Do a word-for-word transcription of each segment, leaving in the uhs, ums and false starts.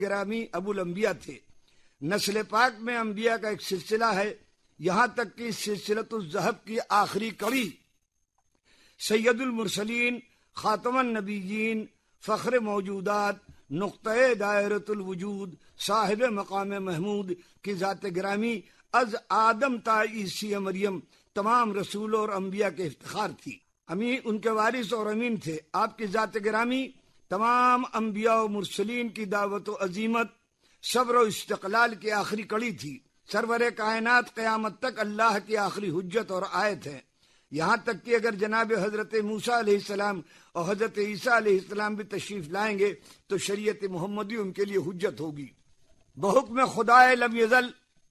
گرامی ابو الانبیاء تھے۔ نسل پاک میں انبیاء کا ایک سلسلہ ہے، یہاں تک کہ سلسلۃ الذہب کی آخری کڑی سید المرسلین، خاتم النبیین، فخر موجودات، نقطۂ دائرۃ الوجود، صاحب مقام محمود کی ذات گرامی از آدم تا عیسی مریم تمام رسولوں اور انبیاء کے افتخار تھی۔ امین ان کے وارث اور امین تھے۔ آپ کی ذات گرامی تمام انبیاء و مرسلین کی دعوت و عظیمت، صبر و استقلال کی آخری کڑی تھی۔ سرور کائنات قیامت تک اللہ کی آخری حجت اور آیت ہے، یہاں تک کہ اگر جناب حضرت موسیٰ علیہ السلام اور حضرت عیسیٰ علیہ السلام بھی تشریف لائیں گے تو شریعت محمدی ان کے لیے حجت ہوگی۔ بحکم خدائے لم یزل،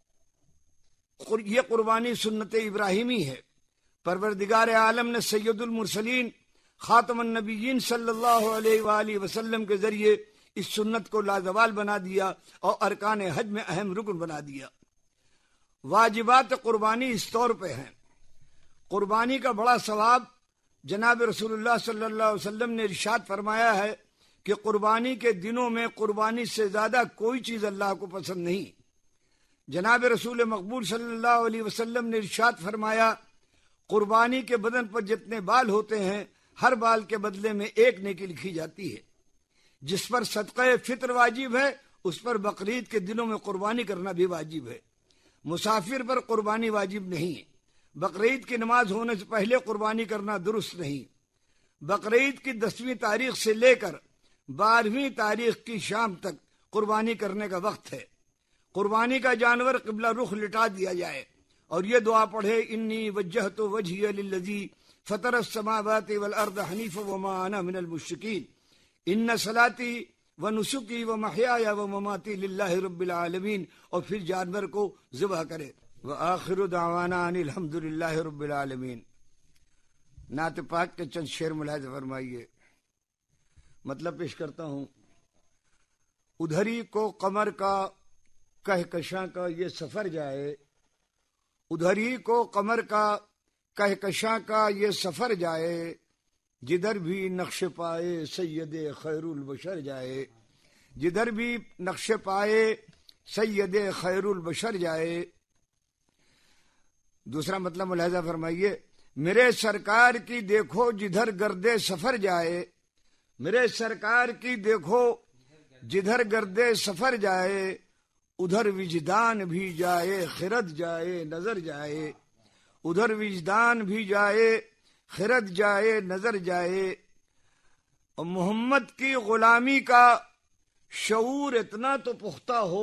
یہ قربانی سنت ابراہیمی ہے۔ پروردگار عالم نے سید المرسلین خاتم النبیین صلی اللہ علیہ وآلہ وسلم کے ذریعے اس سنت کو لازوال بنا دیا اور ارکان حج میں اہم رکن بنا دیا۔ واجبات قربانی اس طور پہ ہیں۔ قربانی کا بڑا ثواب جناب رسول اللہ صلی اللہ علیہ وسلم نے ارشاد فرمایا ہے کہ قربانی کے دنوں میں قربانی سے زیادہ کوئی چیز اللہ کو پسند نہیں۔ جناب رسول مقبول صلی اللہ علیہ وسلم نے ارشاد فرمایا، قربانی کے بدن پر جتنے بال ہوتے ہیں ہر بال کے بدلے میں ایک نیکی لکھی جاتی ہے۔ جس پر صدقہ فطر واجب ہے اس پر بقرعید کے دنوں میں قربانی کرنا بھی واجب ہے۔ مسافر پر قربانی واجب نہیں ہے۔ بقرعید کی نماز ہونے سے پہلے قربانی کرنا درست نہیں۔ بقرعید کی دسویں تاریخ سے لے کر بارہویں تاریخ کی شام تک قربانی کرنے کا وقت ہے۔ قربانی کا جانور قبلہ رخ لٹا دیا جائے اور یہ دعا پڑھے، انی وجہت وجہی للذی فطر السماوات والارض حنیفا وما انا من المشرکین، ان صلاتی و نسکی و محیای و مماتی للہ رب العالمین، اور پھر جانور کو ذبح کرے۔ وآخر دعوانا ان الحمد للہ رب العالمین۔ نعت پاک کے چند شعر ملاحظہ فرمائیے، مطلب پیش کرتا ہوں۔ ادھری کو قمر کا کہکشاں کا یہ سفر جائے، ادھری کو قمر کا کہکشاں کا یہ سفر جائے، جدھر بھی نقش پائے سید خیر البشر جائے، جدھر بھی نقش پائے سید خیر البشر جائے۔ دوسرا مطلب ملاحظہ فرمائیے، میرے سرکار کی دیکھو جدھر گردے سفر جائے، میرے سرکار کی دیکھو جدھر گردے سفر جائے، ادھر وجدان بھی جائے خرد جائے نظر جائے، ادھر وجدان بھی جائے خرد جائے نظر جائے۔ اور محمد کی غلامی کا شعور اتنا تو پختہ ہو،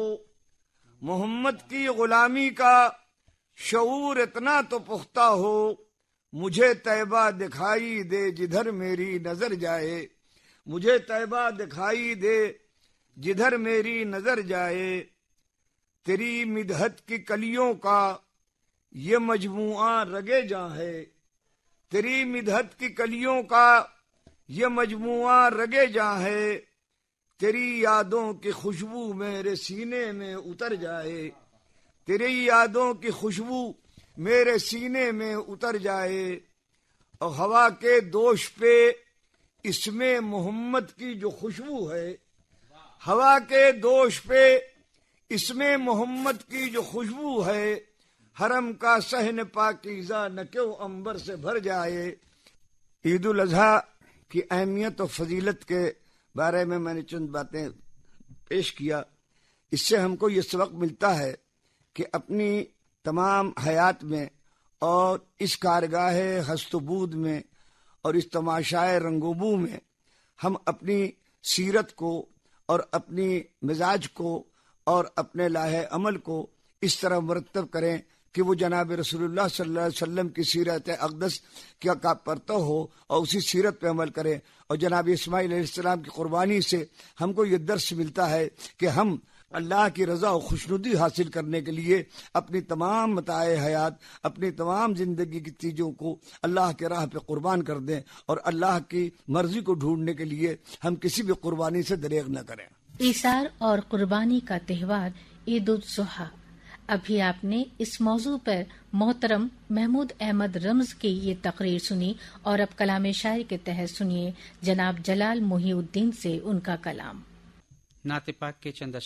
محمد کی غلامی کا شعور اتنا تو پختہ ہو، مجھے طیبہ دکھائی دے جدھر میری نظر جائے، مجھے طیبہ دکھائی دے جدھر میری نظر جائے۔ تیری مدحت کی کلیوں کا یہ مجموعہ رگے جاں ہے، تیری مدحت کی کلیوں کا یہ مجموعہ رگے جاں ہے، تیری یادوں کی خوشبو میرے سینے میں اتر جائے، تیری یادوں کی خوشبو میرے سینے میں اتر جائے۔ اور ہوا کے دوش پہ اس میں محمد کی جو خوشبو ہے، ہوا کے دوش پہ اس میں محمد کی جو خوشبو ہے، حرم کا صحن پاکیزہ نہ کیوں عنبر سے بھر جائے۔ عید الاضحیٰ کی اہمیت اور فضیلت کے بارے میں میں نے چند باتیں پیش کیا۔ اس سے ہم کو یہ سبق ملتا ہے کہ اپنی تمام حیات میں اور اس کارگاہ ہست و بود میں اور اس تماشائے رنگ و بو میں ہم اپنی سیرت کو اور اپنی مزاج کو اور اپنے لاہ عمل کو اس طرح مرتب کریں کہ وہ جناب رسول اللہ صلی اللہ علیہ وسلم کی سیرت اقدس کیا کا پرتو ہو اور اسی سیرت پہ عمل کریں۔ اور جناب اسماعیل علیہ السلام کی قربانی سے ہم کو یہ درس ملتا ہے کہ ہم اللہ کی رضا و خوشنودی حاصل کرنے کے لیے اپنی تمام متاع حیات، اپنی تمام زندگی کی چیزوں کو اللہ کے راہ پہ قربان کر دیں، اور اللہ کی مرضی کو ڈھونڈنے کے لیے ہم کسی بھی قربانی سے دریغ نہ کریں۔ ایثار اور قربانی کا تہوار عید الاضحیٰ۔ ابھی آپ نے اس موضوع پر محترم محمود احمد رمز کی یہ تقریر سنی، اور اب کلام شاعری کے تحت سنیے جناب جلال محی الدین سے ان کا کلام۔ نعت پاک کے چند